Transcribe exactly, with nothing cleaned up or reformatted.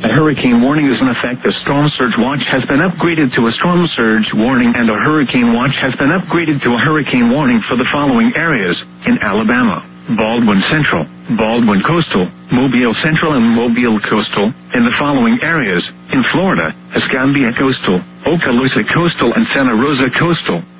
A hurricane warning is in effect. The storm surge watch has been upgraded to a storm surge warning, and a hurricane watch has been upgraded to a hurricane warning for the following areas in Alabama: Baldwin Central, Baldwin Coastal, Mobile Central and Mobile Coastal. In the following areas in Florida: Escambia Coastal, Okaloosa Coastal and Santa Rosa Coastal.